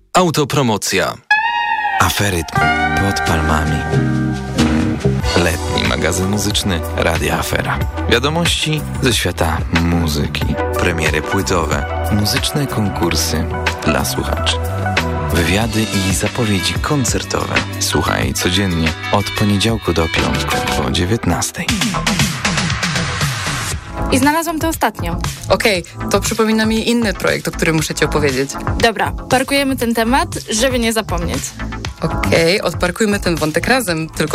Autopromocja. Aferytm pod palmami. Letni magazyn muzyczny Radia Afera. Wiadomości ze świata muzyki. Premiery płytowe. Muzyczne konkursy dla słuchaczy. Wywiady i zapowiedzi koncertowe. Słuchaj codziennie od poniedziałku do piątku po 19:00. I znalazłam to ostatnio. Okej, to przypomina mi inny projekt, o którym muszę ci opowiedzieć. Dobra, parkujemy ten temat, żeby nie zapomnieć. Okej, odparkujmy ten wątek razem, tylko